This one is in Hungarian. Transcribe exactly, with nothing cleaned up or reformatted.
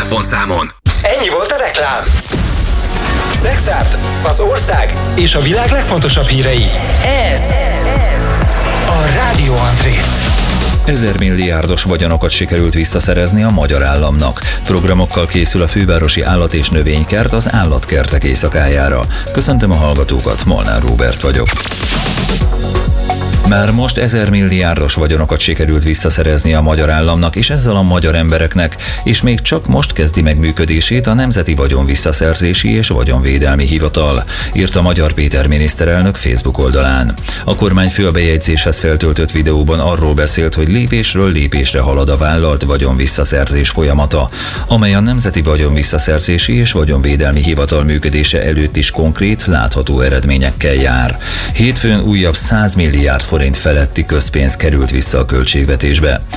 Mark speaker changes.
Speaker 1: telefonszámon.
Speaker 2: Ennyi volt a reklám. Szexárd, az ország és a világ legfontosabb hírei. Ez a Rádió André.
Speaker 3: Ezermilliárdos vagyonokat sikerült visszaszerezni a magyar államnak. Programokkal készül a fővárosi állat- és növénykert az állatkertek éjszakájára. Köszöntöm a hallgatókat, Molnár Róbert vagyok. Már most ezermilliárdos vagyonokat sikerült visszaszerezni a magyar államnak és ezzel a magyar embereknek, és még csak most kezdi meg működését a Nemzeti Vagyonvisszaszerzési és Vagyonvédelmi Hivatal, írta Magyar Péter miniszterelnök Facebook oldalán. A kormányfő a bejegyzéshez feltöltött videóban arról beszélt, hogy lépésről lépésre halad a vállalt vagyonvisszaszerzés folyamata, amely a Nemzeti Vagyonvisszaszerzési és Vagyonvédelmi Hivatal működése előtt is konkrét, látható eredményekkel jár. Hétfőn újabb száz milliárd forint feletti közpénz került vissza a költségvetésbe.